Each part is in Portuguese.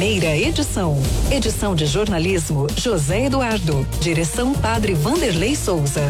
primeira edição. Edição de jornalismo José Eduardo. Direção Padre Vanderlei Souza.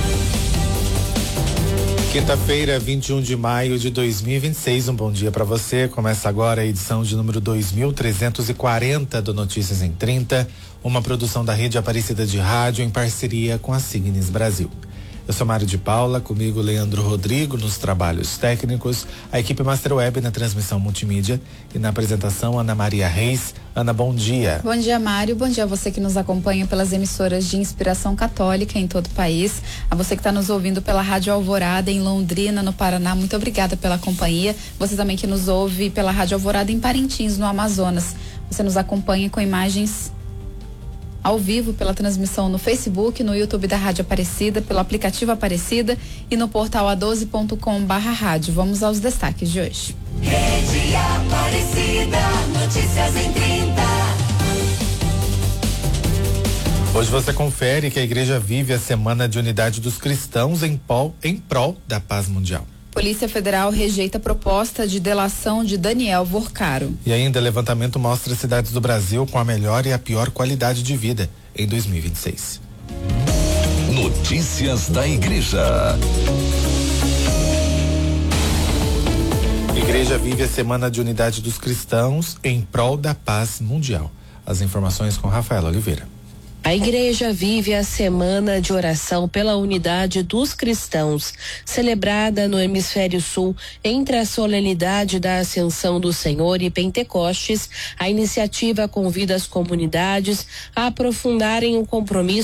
Quinta-feira, 21 de maio de 2026. Um bom dia para você. Começa agora a edição de número 2340 do Notícias em 30, uma produção da Rede Aparecida de Rádio em parceria com a Signes Brasil. Eu sou Mário de Paula, comigo Leandro Rodrigo nos trabalhos técnicos, a equipe Master Web na transmissão multimídia e na apresentação Ana Maria Reis. Ana, bom dia. Bom dia, Mário. Bom dia a você que nos acompanha pelas emissoras de inspiração católica em todo o país. A você que está nos ouvindo pela Rádio Alvorada em Londrina, no Paraná, muito obrigada pela companhia. Você também que nos ouve pela Rádio Alvorada em Parintins, no Amazonas. Você nos acompanha com imagens ao vivo pela transmissão no Facebook, no YouTube da Rádio Aparecida, pelo aplicativo Aparecida e no portal a12.com/rádio. Vamos aos destaques de hoje. Rede Aparecida, notícias em 30. Hoje você confere que a igreja vive a Semana de Unidade dos Cristãos em prol da paz mundial. Polícia Federal rejeita a proposta de delação de Daniel Vorcaro. E ainda, levantamento mostra cidades do Brasil com a melhor e a pior qualidade de vida em 2026. Notícias da Igreja. A igreja vive a Semana de Unidade dos Cristãos em prol da paz mundial. As informações com Rafaela Oliveira. A igreja vive a semana de oração pela unidade dos cristãos, celebrada no Hemisfério Sul entre a solenidade da Ascensão do Senhor e Pentecostes. A iniciativa convida as comunidades a aprofundarem o compromisso